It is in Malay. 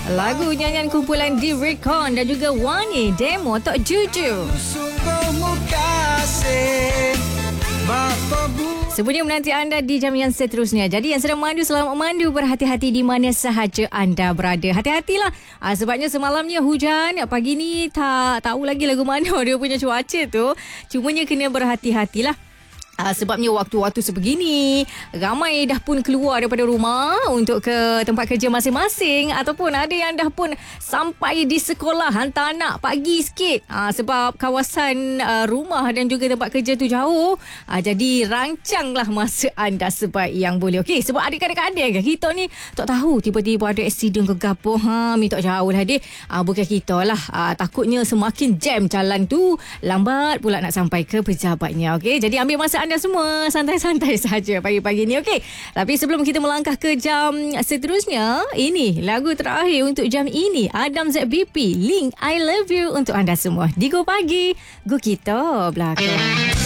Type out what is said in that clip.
Lagu nyanyian kumpulan D-Recon dan juga Wani, Demo Tak Jujur. Sebelum menanti anda di jam yang seterusnya. Jadi yang sedang memandu, selamat memandu. Berhati-hati di mana sahaja anda berada. Hati-hatilah. Sebabnya semalamnya hujan. Pagi ni tak tahu lagi lagu mana dia punya cuaca tu. Cumanya kena berhati-hatilah. Sebabnya waktu-waktu sebegini ramai dah pun keluar daripada rumah untuk ke tempat kerja masing-masing, ataupun ada yang dah pun sampai di sekolah hantar anak pagi sikit sebab kawasan rumah dan juga tempat kerja tu jauh. Jadi rancanglah masa anda sebaik yang boleh. Okey, sebab adik-adik kita ni tak tahu tiba-tiba ada aksiden ke gapo, minta jauh lah deh. Bukan kita lah, takutnya semakin jam jalan tu, lambat pula nak sampai ke pejabatnya. Okey, jadi ambil masa anda semua santai-santai saja pagi-pagi ni, okey. Tapi sebelum kita melangkah ke jam seterusnya, ini lagu terakhir untuk jam ini, Adam ZBP, Link I Love You untuk anda semua. Di Go Pagi, Go Kita Belakang.